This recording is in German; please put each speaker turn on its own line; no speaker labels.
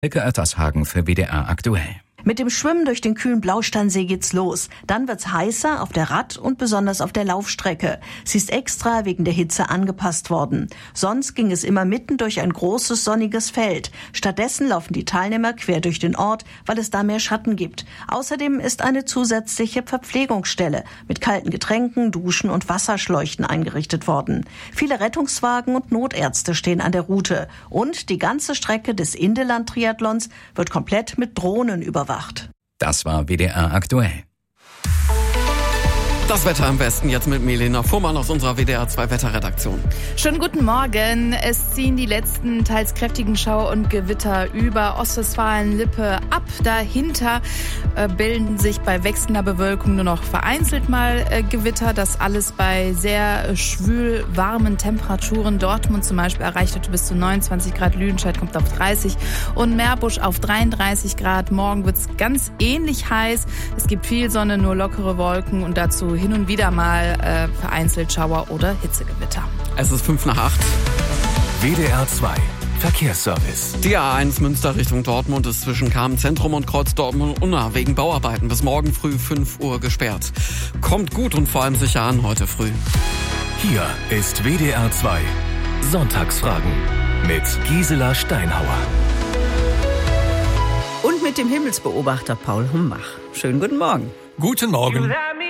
Elke Oettershagen für WDR aktuell.
Mit dem Schwimmen durch den kühlen Blausteinsee geht's los. Dann wird's heißer auf der Rad- und besonders auf der Laufstrecke. Sie ist extra wegen der Hitze angepasst worden. Sonst ging es immer mitten durch ein großes sonniges Feld. Stattdessen laufen die Teilnehmer quer durch den Ort, weil es da mehr Schatten gibt. Außerdem ist eine zusätzliche Verpflegungsstelle mit kalten Getränken, Duschen und Wasserschläuchen eingerichtet worden. Viele Rettungswagen und Notärzte stehen an der Route. Und die ganze Strecke des Indeland-Triathlons wird komplett mit Drohnen überwacht.
Das war WDR aktuell.
Das Wetter am Westen jetzt mit Melina Fuhrmann aus unserer WDR 2 Wetterredaktion.
Schönen guten Morgen. Es ziehen die letzten teils kräftigen Schauer und Gewitter über Ostwestfalen-Lippe ab. Dahinter bilden sich bei wechselnder Bewölkung nur noch vereinzelt mal Gewitter. Das alles bei sehr schwül warmen Temperaturen. Dortmund zum Beispiel erreicht heute bis zu 29 Grad. Lüdenscheid kommt auf 30 und Meerbusch auf 33 Grad. Morgen wird es ganz ähnlich heiß. Es gibt viel Sonne, nur lockere Wolken und dazu hin und wieder mal vereinzelt Schauer oder Hitzegewitter.
Es ist 7:55.
WDR 2 Verkehrsservice.
Die A1 Münster Richtung Dortmund ist zwischen Kamen-Zentrum und Kreuz Dortmund-Unna wegen Bauarbeiten bis morgen früh 5 Uhr gesperrt. Kommt gut und vor allem sicher an heute früh.
Hier ist WDR 2 Sonntagsfragen mit Gisela Steinhauer.
Und mit dem Himmelsbeobachter Paul Humbach. Schönen guten Morgen.
Guten Morgen.